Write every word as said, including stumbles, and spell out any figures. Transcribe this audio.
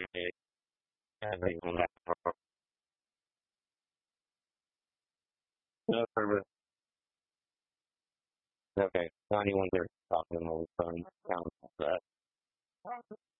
No service. Okay. ninety-one they're talking on the phone. Count that.